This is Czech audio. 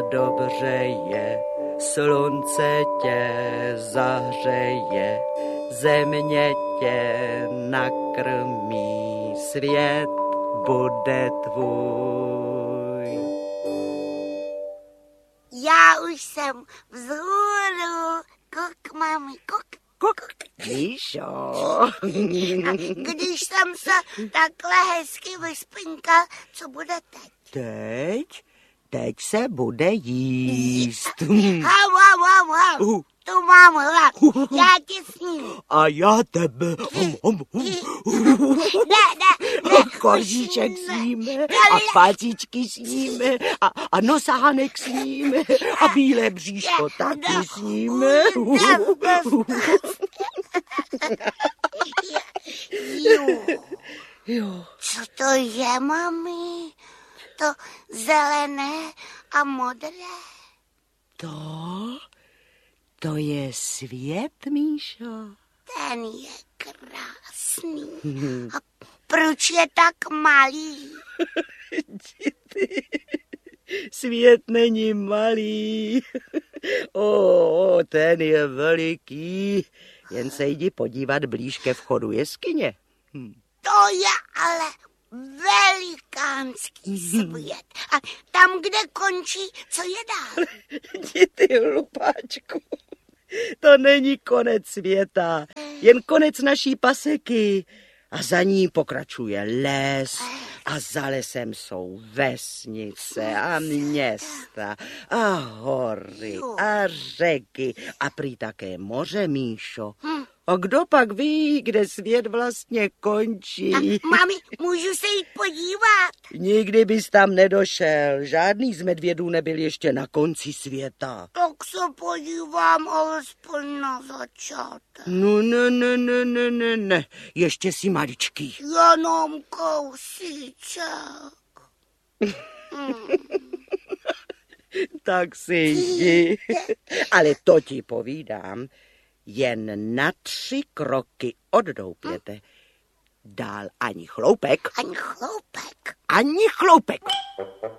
dobře je, slunce tě zahřeje, země tě nakrmí, svět bude tvůj. Já už jsem vzhůru, kuk, mami, kuk. Míšo. A když jsem se takhle hezky vyspinkal, co bude teď? Teď se bude jíst. Hau. Tu mám hlad, já tě sním. A já tebe. Ne. Koříček sníme a pacičky sníme a nosánek sníme a bílé bříško taky sníme. Jo. Co to je, mami? To zelené a modré? To je svět, Míšo. Ten je krásný. A proč je tak malý? Svět není malý. Ten je veliký. Jen se jdi podívat blíž ke vchodu jeskyně. To je ale velikánský svět. A tam, kde končí, co je dál? Ty hlupáčku, to není konec světa, jen konec naší paseky. A za ní pokračuje les a za lesem jsou vesnice a města a hory a řeky a prý také moře, Míšo. A kdo pak ví, kde svět vlastně končí? Mami, můžu se jít podívat? Nikdy bys tam nedošel. Žádný z medvědů nebyl ještě na konci světa. Tak se podívám alespoň na začátek. No, ne. Ještě jsi maličký. Jenom kousíček. Tak si jdi. Ale to ti povídám. Jen na 3 kroky od doupěte. Dál ani chloupek. Ani chloupek. Ani chloupek.